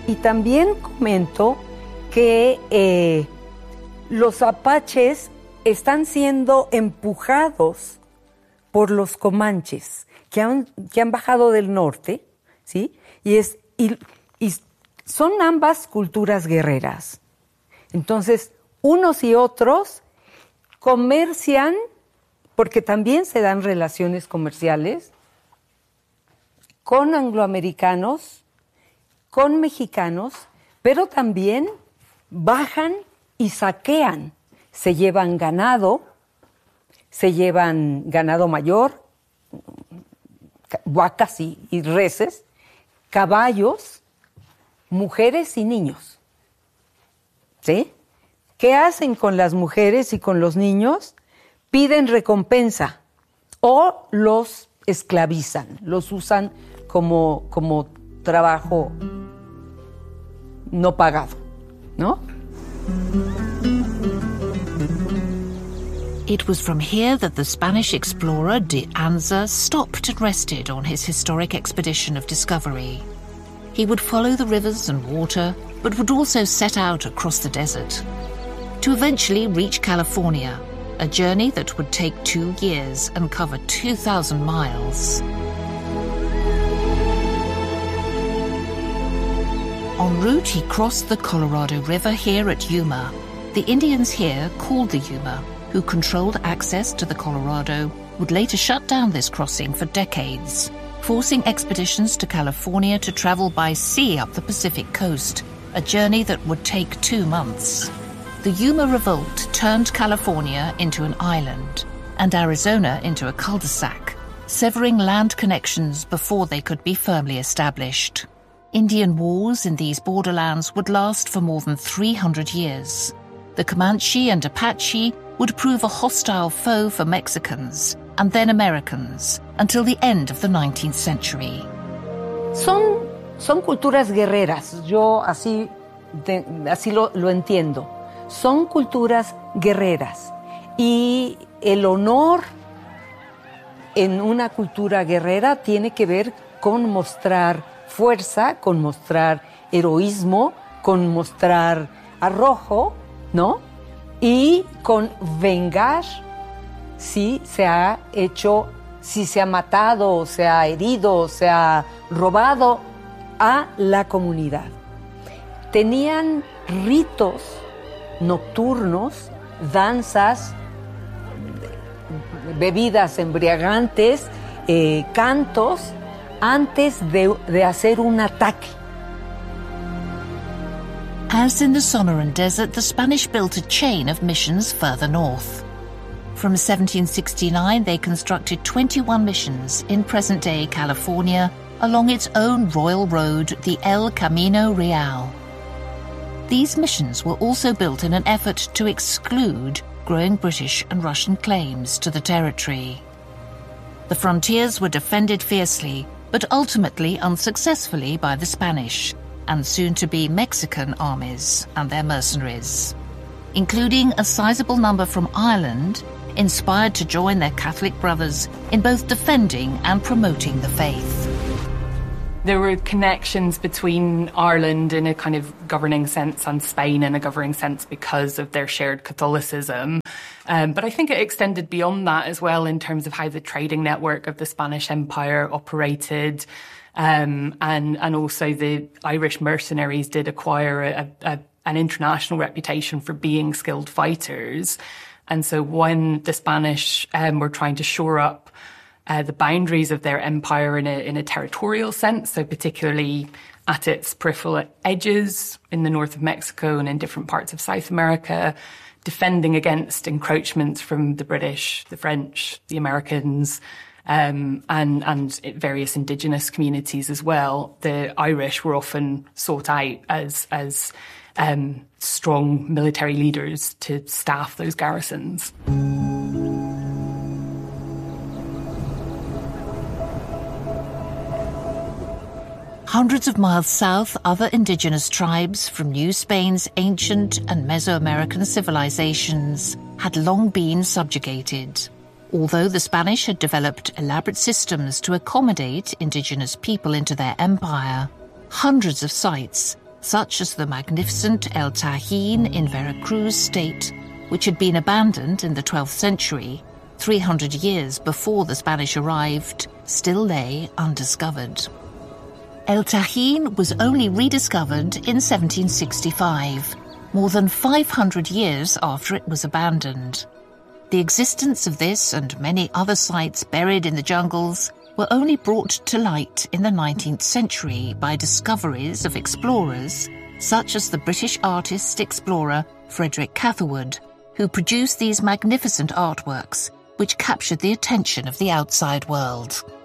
Y también comento que los apaches están siendo empujados por los comanches que han bajado del norte, ¿sí? Y son ambas culturas guerreras. Entonces, unos y otros comercian, porque también se dan relaciones comerciales con angloamericanos, con mexicanos, pero también bajan y saquean. Se llevan ganado mayor, vacas y reses, caballos, mujeres y niños. ¿Sí? ¿Qué hacen con las mujeres y con los niños? Piden recompensa o los esclavizan, los usan como trabajo no pagado, ¿no? It was from here that the Spanish explorer de Anza stopped and rested on his historic expedition of discovery. He would follow the rivers and water, but would also set out across the desert to eventually reach California, a journey that would take 2 years and cover 2,000 miles. En route, he crossed the Colorado River here at Yuma. The Indians here, called the Yuma, who controlled access to the Colorado, would later shut down this crossing for decades, forcing expeditions to California to travel by sea up the Pacific coast, a journey that would take 2 months. The Yuma Revolt turned California into an island and Arizona into a cul-de-sac, severing land connections before they could be firmly established. Indian wars in these borderlands would last for more than 300 years. The Comanche and Apache would prove a hostile foe for Mexicans and then Americans until the end of the 19th century. Son culturas guerreras, yo así lo entiendo. Son culturas guerreras y el honor en una cultura guerrera tiene que ver con mostrar fuerza, con mostrar heroísmo, con mostrar arrojo, ¿no? Y con vengar si se ha matado, se ha herido, se ha robado a la comunidad. Tenían ritos nocturnos, danzas, bebidas embriagantes, cantos, antes de hacer un ataque. As in the Sonoran Desert, the Spanish built a chain of missions further north. From 1769, they constructed 21 missions in present-day California along its own royal road, the El Camino Real. These missions were also built in an effort to exclude growing British and Russian claims to the territory. The frontiers were defended fiercely, but ultimately unsuccessfully by the Spanish and soon-to-be Mexican armies and their mercenaries, including a sizable number from Ireland, inspired to join their Catholic brothers in both defending and promoting the faith. There were connections between Ireland in a kind of governing sense and Spain in a governing sense because of their shared Catholicism. But I think it extended beyond that as well in terms of how the trading network of the Spanish Empire operated. And also the Irish mercenaries did acquire an international reputation for being skilled fighters. And so when the Spanish were trying to shore up the boundaries of their empire in a territorial sense, so particularly at its peripheral edges in the north of Mexico and in different parts of South America, defending against encroachments from the British, the French, the Americans, and various indigenous communities as well. The Irish were often sought out as strong military leaders to staff those garrisons. Hundreds of miles south, other indigenous tribes from New Spain's ancient and Mesoamerican civilizations had long been subjugated. Although the Spanish had developed elaborate systems to accommodate indigenous people into their empire, hundreds of sites, such as the magnificent El Tajín in Veracruz state, which had been abandoned in the 12th century, 300 years before the Spanish arrived, still lay undiscovered. El Tajín was only rediscovered in 1765, more than 500 years after it was abandoned. The existence of this and many other sites buried in the jungles were only brought to light in the 19th century by discoveries of explorers, such as the British artist-explorer Frederick Catherwood, who produced these magnificent artworks, which captured the attention of the outside world.